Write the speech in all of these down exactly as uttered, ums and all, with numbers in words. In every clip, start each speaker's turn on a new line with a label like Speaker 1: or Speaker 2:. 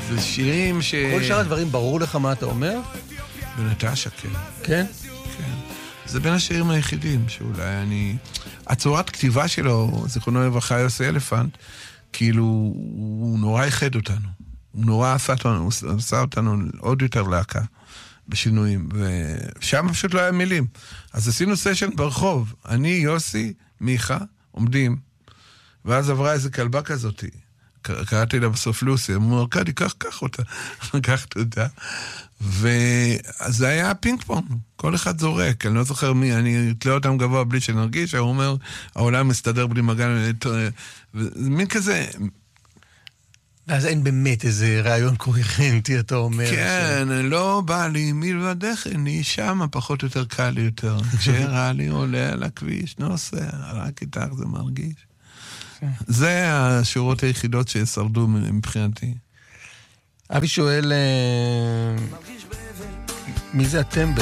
Speaker 1: זה שירים ש...
Speaker 2: כל שאר הדברים ברור לך מה אתה אומר?
Speaker 1: בנטשה, כן.
Speaker 2: כן?
Speaker 1: כן. זה בין השירים היחידים שאולי אני... הצורת כתיבה שלו, זיכרונו לברכה, יוסי אלפנט, כאילו, הוא נורא ייחד אותנו. הוא נורא עשה אותנו, הוא עשה אותנו עוד יותר להקה בשינויים, ושם פשוט לא היה מילים. אז עשינו סשן ברחוב, אני, יוסי, מיכה, עומדים, ואז עברה איזו כלבה כזאת, קראתי לה בסוף לוסי, אמרו, ארקדי, קח, קח אותה, לקחת אותה, וזה היה פינג פונג, כל אחד זורק, אני לא זוכר מי, אני אתלה אותם גבוה בלי שנרגיש, הוא אומר, העולם מסתדר בלי מגן, מין כזה...
Speaker 2: ואז אין באמת איזה רעיון קוהרנטי, אתה אומר.
Speaker 1: כן, ש... לא בא לי מלבדך, אני שם, פחות יותר קל לי יותר. כשרע לי עולה על הכביש, נוסע, רק איתך זה מרגיש. זה השורות היחידות ששרדו מבחינתי.
Speaker 2: אבי שואל, מי זה הטמבל?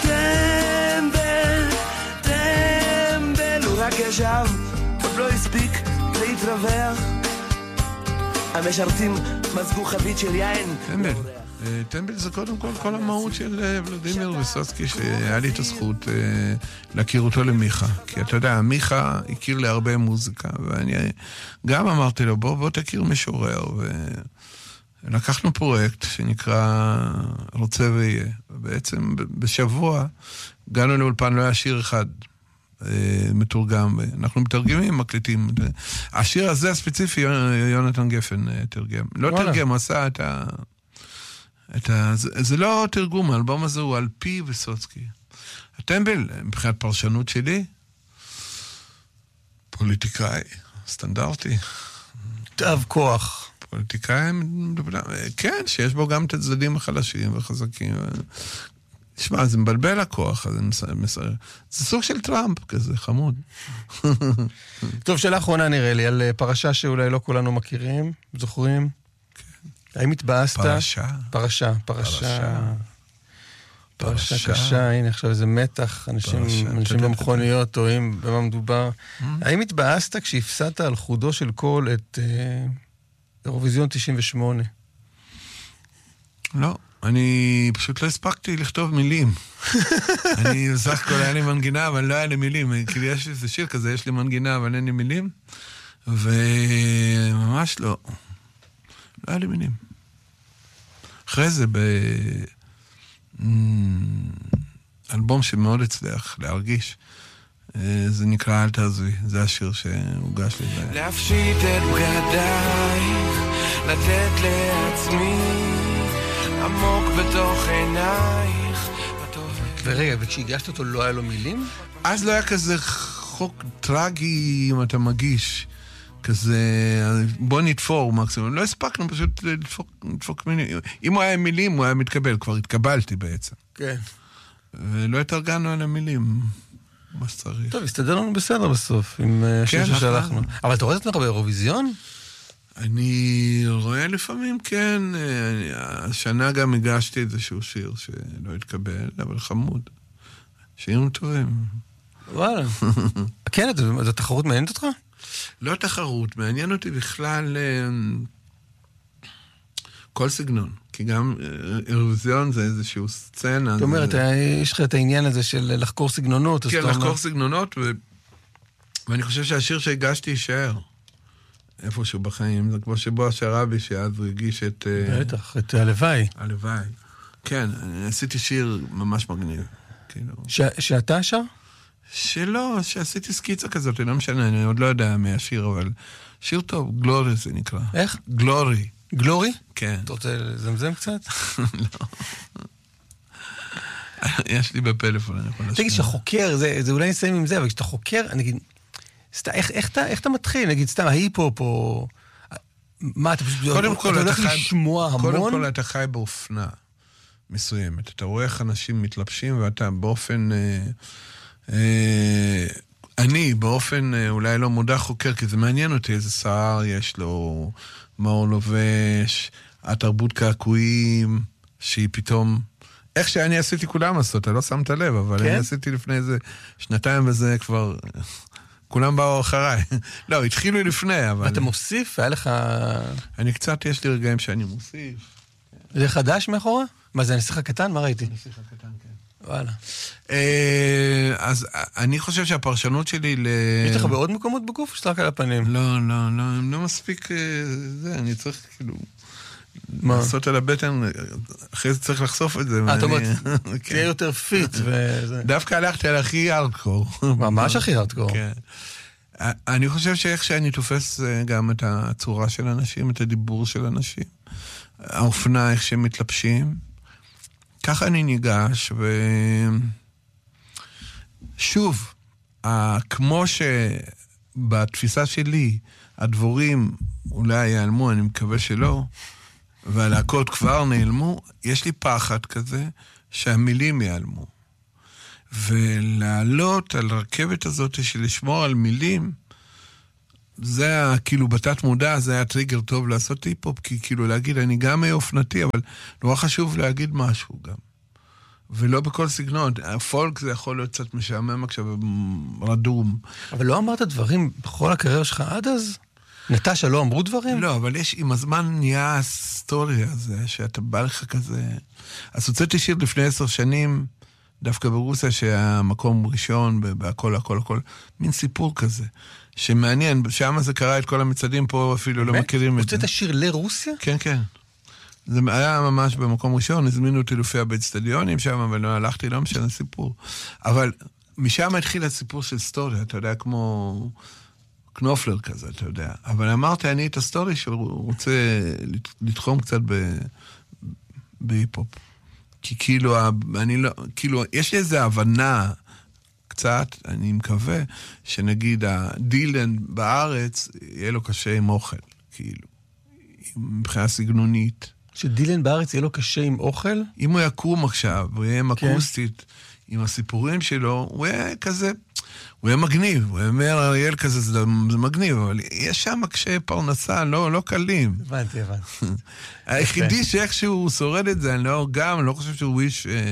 Speaker 3: טמבל, טמבל, הוא רק ישב, עוד לא הספיק להתרווח. המשרתים מזגו חבית של יין.
Speaker 1: טמבל. טמבל זה קודם כל כל המהות של ולדימיר ויסוצקי, שהיה לי את הזכות להכיר אותו למיכה. כי אתה יודע, מיכה הכיר לי הרבה מוזיקה, ואני גם אמרתי לו, בוא, בוא תכיר משורר. ולקחנו פרויקט שנקרא רוצה ויהיה. ובעצם בשבוע הגענו לאולפן, לא היה שיר אחד מתורגם, אנחנו מתרגמים, מקליטים. השיר הזה הספציפי, יונתן גפן תרגם. לא תרגם, עשה את ה... את ה... זה, זה לא תרגום, האלבום הזה הוא על פי ויסוצקי. הטמבל, מבחינת פרשנות שלי, פוליטיקאי, סטנדרטי.
Speaker 2: תאב כוח.
Speaker 1: פוליטיקאי, כן, שיש בו גם את הצדדים החלשים וחזקים. תשמע, זה מבלבל הכוח, זה, מסר... זה סוג של טראמפ כזה, חמוד.
Speaker 2: טוב, שאלה אחרונה נראה לי, על פרשה שאולי לא כולנו מכירים, זוכרים? כן. האם התבאסת?
Speaker 1: פרשה.
Speaker 2: פרשה, פרשה. פרשה קשה, הנה עכשיו איזה מתח, אנשים, אנשים במכוניות טועים במה מדובר. האם התבאסת כשהפסדת על חודו של קול את אירוויזיון תשעים ושמונה?
Speaker 1: לא. אני פשוט לא הספקתי לכתוב מילים. אני בסך הכל היה לי מנגינה, אבל לא היה לי מילים. כאילו יש איזה שיר כזה, יש לי מנגינה, אבל אין לי מילים. וממש לא. לא היה לי מילים. אחרי זה, באלבום שמאוד הצליח להרגיש, זה נקרא אל תעזבי. זה השיר שהוגש לי.
Speaker 3: להפשיט את בגדייך, לתת לעצמי עמוק בתוך עינייך.
Speaker 2: ורגע, וכשהגשת אותו לא היה לו מילים?
Speaker 1: אז לא היה כזה חוק טרגי אם אתה מגיש. כזה, בוא נתפור מקסימום. לא הספקנו פשוט לדפוק, לדפוק מילים. אם הוא היה מילים, הוא היה מתקבל. כבר התקבלתי בעצם.
Speaker 2: כן.
Speaker 1: ולא התארגנו על המילים. מה שצריך.
Speaker 2: טוב, הסתדר לנו בסדר בסוף, עם שיר ששלחנו. אבל אתה רואה את עצמך באירוויזיון?
Speaker 1: אני רואה לפעמים, כן, השנה גם הגשתי איזשהו שיר שלא התקבל, אבל חמוד. שירים טובים.
Speaker 2: וואלה. כן, זו תחרות מעניינת אותך?
Speaker 1: לא תחרות, מעניין אותי בכלל כל סגנון. כי גם אירוויזיון זה איזשהו סצנה.
Speaker 2: זאת אומרת, יש לך את העניין הזה של לחקור סגנונות.
Speaker 1: כן, לחקור סגנונות, ואני חושב שהשיר שהגשתי יישאר. איפשהו בחיים, זה כמו שבוע שרבי, שאז הוא הגיש את...
Speaker 2: בטח, את הלוואי.
Speaker 1: הלוואי. כן, עשיתי שיר ממש מגניב.
Speaker 2: שאתה שר?
Speaker 1: שלא, שעשיתי סקיצה כזאת, לא משנה, אני עוד לא יודע מהשיר, אבל שיר טוב, גלורי זה נקרא.
Speaker 2: איך?
Speaker 1: גלורי.
Speaker 2: גלורי?
Speaker 1: כן.
Speaker 2: אתה רוצה לזמזם קצת?
Speaker 1: לא. יש לי בפלאפון, אני יכול לשמוע.
Speaker 2: תגיד, שהחוקר, זה אולי נסיים עם זה, אבל כשאתה חוקר, אני אגיד... איך, איך, אתה, איך אתה מתחיל? נגיד, סתם, ההיפ-הופ או... מה, אתה פשוט...
Speaker 1: קודם כל, אתה
Speaker 2: הולך
Speaker 1: חי...
Speaker 2: לשמוע המון?
Speaker 1: קודם כל, אתה חי באופנה מסוימת. אתה רואה איך אנשים מתלבשים, ואתה באופן... אה, אה, אני, באופן אה, אולי לא מודע חוקר, כי זה מעניין אותי, איזה שער יש לו, מה הוא לובש, התרבות קעקועים, שהיא פתאום... איך שאני עשיתי כולם עשו, אתה לא שמת לב, אבל כן? אני עשיתי לפני איזה שנתיים, וזה כבר... כולם באו אחריי. לא, התחילו לפני, אבל...
Speaker 2: ואתה מוסיף? היה לך...
Speaker 1: אני קצת, יש לי רגעים שאני מוסיף.
Speaker 2: זה חדש מאחורה? מה, זה הנסיך הקטן? מה ראיתי?
Speaker 1: הנסיך הקטן, כן.
Speaker 2: וואלה.
Speaker 1: אז אני חושב שהפרשנות שלי ל...
Speaker 2: יש לך בעוד מקומות בגוף או שאתה רק על הפנים?
Speaker 1: לא, לא, לא, לא מספיק זה, אני צריך כאילו... לעשות על הבטן, אחרי זה צריך לחשוף את זה.
Speaker 2: אתה אומר, תהיה יותר פיט.
Speaker 1: דווקא הלכתי על הכי ארדקור.
Speaker 2: ממש הכי ארדקור.
Speaker 1: כן. אני חושב שאיך שאני תופס גם את הצורה של אנשים, את הדיבור של אנשים, האופנה, איך שהם מתלבשים, ככה אני ניגש, ושוב, כמו שבתפיסה שלי, הדבורים אולי ייעלמו, אני מקווה שלא, והלהקות כבר נעלמו, יש לי פחד כזה שהמילים ייעלמו. ולעלות על הרכבת הזאת של לשמור על מילים, זה היה, כאילו בתת מודע, זה היה טריגר טוב לעשות היפ-הופ, כי כאילו להגיד, אני גם אופנתי, אבל נורא חשוב להגיד משהו גם. ולא בכל סגנון. הפולק זה יכול להיות קצת משעמם עכשיו, רדום.
Speaker 2: אבל לא אמרת דברים בכל הקריירה שלך עד אז? נטשה, לא אמרו דברים?
Speaker 1: לא, אבל יש, עם הזמן נהיה הסטורי הזה, שאתה בא לך כזה... אז הוצאתי שיר לפני עשר שנים, דווקא ברוסיה, שהמקום ראשון, בהכל, הכל, הכל, מין סיפור כזה, שמעניין, שם זה קרה את כל המצעדים פה, אפילו לא מכירים את זה.
Speaker 2: הוצאת שיר לרוסיה?
Speaker 1: כן, כן. זה היה ממש במקום ראשון, הזמינו אותי להופיע באצטדיונים שם, אבל לא הלכתי, לא משנה סיפור. אבל משם התחיל הסיפור של סטורי, אתה יודע, כמו... קנופלר כזה, אתה יודע. אבל אמרתי, אני את הסטורי שהוא רוצה לתחום קצת בהיפ-הופ. כי כאילו, אני לא, כאילו, יש לי איזו הבנה קצת, אני מקווה, שנגיד הדילן בארץ, יהיה לו קשה עם אוכל, כאילו, מבחינה סגנונית.
Speaker 2: שדילן בארץ יהיה לו קשה עם אוכל?
Speaker 1: אם הוא יקום עכשיו, הוא יהיה עם אקוסטית, עם הסיפורים שלו, הוא יהיה כזה... הוא היה מגניב, הוא אומר, אריאל כזה, זה, זה מגניב, אבל יש שם קשי פרנסה, לא, לא קלים.
Speaker 2: הבנתי, הבנתי.
Speaker 1: היחידי שאיכשהו שורד את זה, אני לא, גם, לא חושב שהוא איש אה,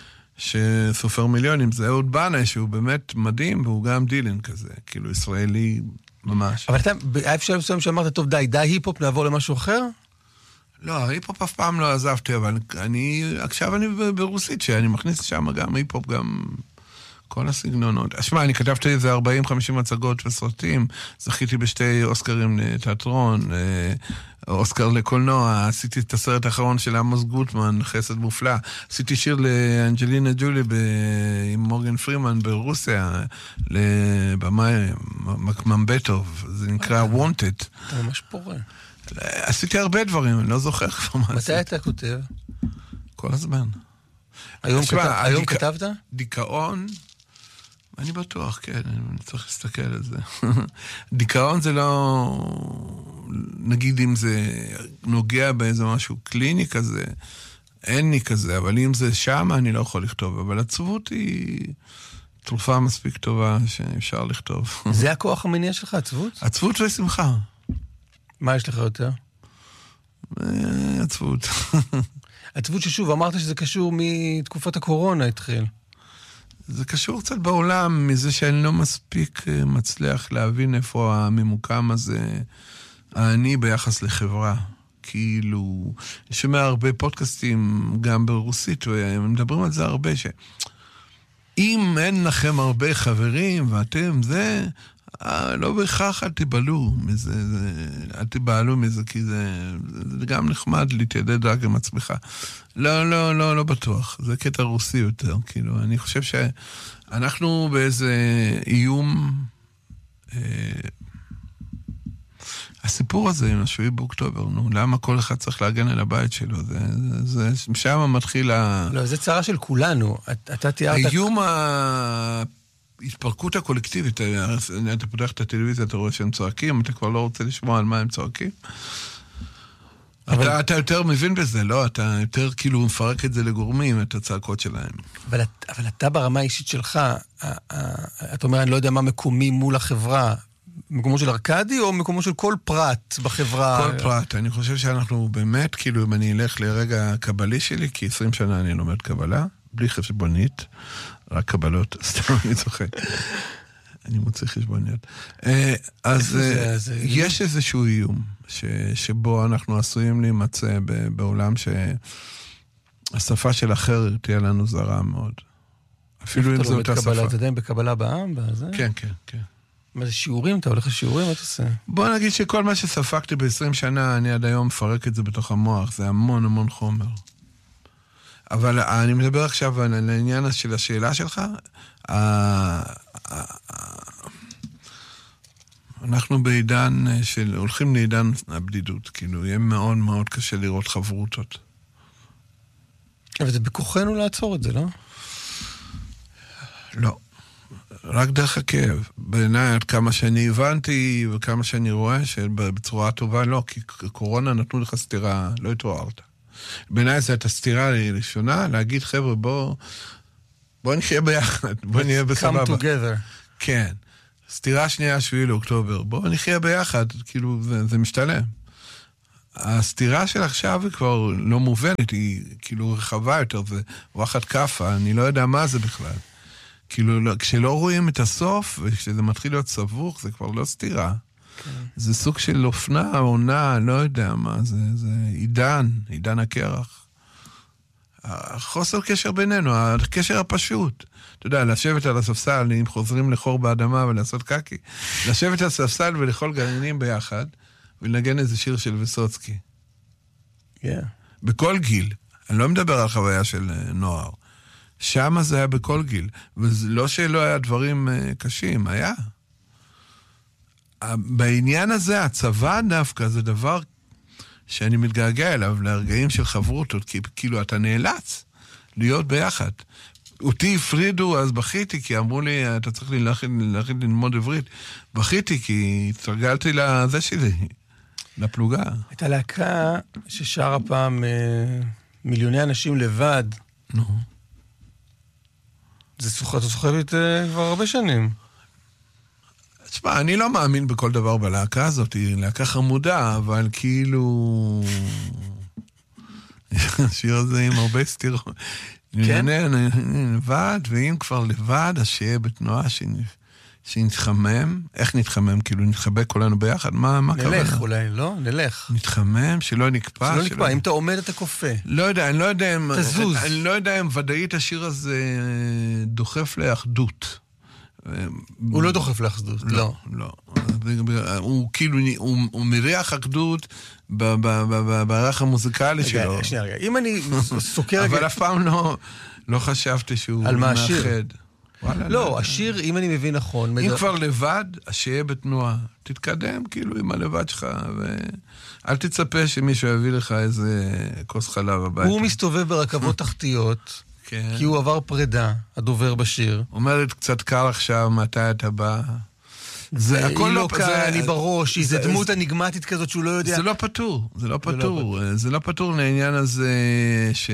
Speaker 1: שסופר מיליונים, זה אהוד בנה, שהוא באמת מדהים, והוא גם דילן כזה, כאילו ישראלי ממש.
Speaker 2: אבל אתה, היה אפשר מסוים שאמרת, טוב, די, די היפ-הופ, נעבור למשהו אחר?
Speaker 1: לא, היפ-הופ אף פעם לא עזבתי, אבל אני, עכשיו אני ברוסית, שאני מכניס שם גם היפ-הופ, גם... כל הסגנונות. אשמע, אני כתבתי איזה ארבעים חמישים מצגות וסרטים, זכיתי בשתי אוסקרים לתיאטרון, אוסקר לקולנוע, עשיתי את הסרט האחרון של עמוס גוטמן, חסד מופלא, עשיתי שיר לאנג'לינה ג'ולי עם מורגן פרימן ברוסיה, לבמאי ממבטוב, זה נקרא Wanted.
Speaker 2: אתה ממש פורה.
Speaker 1: עשיתי הרבה דברים, אני לא זוכר כבר מה עשיתי.
Speaker 2: מתי אתה כותב?
Speaker 1: כל הזמן.
Speaker 2: היום כתבת?
Speaker 1: דיכאון, אני בטוח, כן, אני צריך להסתכל על זה. דיכאון זה לא, נגיד אם זה נוגע באיזה משהו קליני כזה, אין לי כזה, אבל אם זה שם אני לא יכול לכתוב, אבל עצבות היא תרופה מספיק טובה שאפשר לכתוב.
Speaker 2: זה הכוח המניע שלך, עצבות?
Speaker 1: עצבות ושמחה.
Speaker 2: מה יש לך יותר?
Speaker 1: עצבות.
Speaker 2: עצבות ששוב, אמרת שזה קשור מתקופת הקורונה התחיל.
Speaker 1: זה קשור קצת בעולם, מזה שאני לא מספיק מצליח להבין איפה הממוקם הזה, אני ביחס לחברה. כאילו, אני שומע הרבה פודקאסטים, גם ברוסית, והם מדברים על זה הרבה, שאם אין לכם הרבה חברים, ואתם זה, לא בהכרח אל תיבלו מזה, זה, אל תיבלו מזה, כי זה, זה גם נחמד להתיידד רק עם עצמך. לא, לא, לא, לא בטוח. זה קטע רוסי יותר, כאילו. אני חושב שאנחנו באיזה איום, אה, הסיפור הזה עם השביעי באוקטובר, נו, למה כל אחד צריך להגן על הבית שלו? זה, זה, זה שם מתחיל ה...
Speaker 2: לא, זה צרה של כולנו. אתה תיארת...
Speaker 1: האיום ה... התפרקות הקולקטיבית, אתה פותח את הטלוויזיה, אתה רואה שהם צועקים, אתה כבר לא רוצה לשמוע על מה הם צועקים. אבל... אתה, אתה יותר מבין בזה, לא? אתה יותר כאילו מפרק את זה לגורמים, את הצעקות שלהם.
Speaker 2: אבל, אבל אתה ברמה האישית שלך, אתה אומר, אני לא יודע מה מקומי מול החברה, מקומו של ארקדי או מקומו של כל פרט בחברה?
Speaker 1: כל פרט. אני חושב שאנחנו באמת, כאילו, אם אני אלך לרגע הקבלי שלי, כי עשרים שנה אני לומד קבלה, בלי חשבונית, רק קבלות, סתם אני צוחק. אני מוצא חשבוניות. אז יש איזשהו איום, שבו אנחנו עשויים להימצא בעולם שהשפה של אחר תהיה לנו זרה מאוד. אפילו אם זו אותה שפה.
Speaker 2: אתה יודע, בקבלה בעם?
Speaker 1: כן, כן, כן.
Speaker 2: מה זה שיעורים? אתה הולך לשיעורים? מה אתה עושה?
Speaker 1: בוא נגיד שכל מה שספקתי ב-עשרים שנה, אני עד היום מפרק את זה בתוך המוח. זה המון המון חומר. אבל אני מדבר עכשיו על העניין של השאלה שלך. אנחנו בעידן של, הולכים לעידן הבדידות. כאילו, יהיה מאוד מאוד קשה לראות חברותות.
Speaker 2: אבל זה בכוחנו לעצור את זה, לא?
Speaker 1: לא. רק דרך הכאב. בעיניי, עד כמה שאני הבנתי וכמה שאני רואה, שבצורה טובה לא, כי קורונה נתנו לך סתירה, לא התעוררת. בעיניי זו הייתה סתירה ראשונה, להגיד, חבר'ה, בוא, בוא נחיה ביחד, בוא נהיה בסבבה.
Speaker 2: Come together.
Speaker 1: כן. סתירה שנייה, שביעי לאוקטובר, בוא נחיה ביחד, כאילו, זה, זה משתלם. הסתירה של עכשיו היא כבר לא מובנת, היא כאילו רחבה יותר, זה וואחד קפה, אני לא יודע מה זה בכלל. כאילו, כשלא רואים את הסוף, וכשזה מתחיל להיות סבוך, זה כבר לא סתירה. כן. זה סוג של אופנה, עונה, לא יודע מה, זה, זה עידן, עידן הקרח. החוסר קשר בינינו, הקשר הפשוט. אתה יודע, לשבת על הספסל, אם חוזרים לחור באדמה ולעשות קקי, לשבת על הספסל ולאכול גרעינים ביחד, ולנגן איזה שיר של ויסוצקי.
Speaker 2: כן. Yeah.
Speaker 1: בכל גיל. אני לא מדבר על חוויה של נוער. שם זה היה בכל גיל. ולא שלא היה דברים קשים, היה. בעניין הזה, הצבא דווקא זה דבר שאני מתגעגע אליו, להרגעים של חברותות, כי כאילו אתה נאלץ להיות ביחד. אותי הפרידו, אז בכיתי, כי אמרו לי, אתה צריך ללכת ללמוד עברית. בכיתי, כי התרגלתי לזה שלי, לפלוגה.
Speaker 2: הייתה להקה ששרה פעם מיליוני אנשים לבד.
Speaker 1: נו.
Speaker 2: זה סוחר, אתה סוחר את כבר הרבה שנים.
Speaker 1: תשמע, אני לא מאמין בכל דבר בלהקה הזאת, היא להקה חמודה, אבל כאילו... השיר הזה עם הרבה סתירות.
Speaker 2: כן?
Speaker 1: לבד, ואם כבר לבד, אז שיהיה בתנועה שנתחמם. איך נתחמם? כאילו נתחבק כולנו ביחד? מה קרה?
Speaker 2: נלך אולי, לא? נלך.
Speaker 1: נתחמם, שלא נקפא.
Speaker 2: שלא נקפא, אם אתה עומד אתה קופא.
Speaker 1: לא יודע, אני לא יודע אם...
Speaker 2: תזוז.
Speaker 1: אני לא יודע אם ודאית השיר הזה דוחף לאחדות.
Speaker 2: הוא לא דוחף לאחדות, לא.
Speaker 1: לא. הוא כאילו, הוא מריח אחדות בערך המוזיקלי שלו.
Speaker 2: שנייה רגע, אם אני סוקר...
Speaker 1: אבל אף פעם לא חשבתי שהוא...
Speaker 2: על מה השיר?
Speaker 1: לא,
Speaker 2: השיר, אם אני מבין נכון...
Speaker 1: אם כבר לבד, אז שיהיה בתנועה. תתקדם כאילו עם הלבד שלך, ואל תצפה שמישהו יביא לך איזה כוס חלב הביתה.
Speaker 2: הוא מסתובב ברכבות תחתיות, כי הוא עבר פרידה, הדובר בשיר.
Speaker 1: אומרת, קצת קר עכשיו, מתי אתה בא?
Speaker 2: זה הכל לא קל, אני בראש, איזו דמות אניגמטית כזאת שהוא לא יודע.
Speaker 1: זה לא פתור, זה לא פתור. זה לא פתור לעניין הזה ש...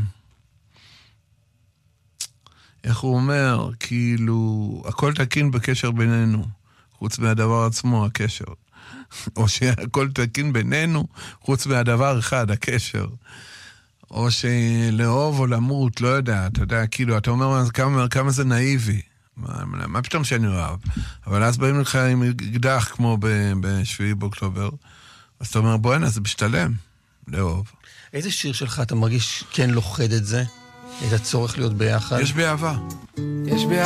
Speaker 1: איך הוא אומר? כאילו, הכל תקין בקשר בינינו, חוץ מהדבר עצמו, הקשר. או שהכל תקין בינינו, חוץ מהדבר אחד, הקשר. או שלאהוב או למות, לא יודע, אתה יודע, כאילו, אתה אומר כמה, כמה זה נאיבי. מה, מה פתאום שאני אוהב? אבל אז באים לך עם אקדח כמו בשביעי באוקטובר, אז אתה אומר, בואנה, זה משתלם, לאהוב.
Speaker 2: איזה שיר שלך אתה מרגיש כן לוחד את זה? את הצורך להיות ביחד?
Speaker 1: יש באהבה.
Speaker 3: יש באהבה.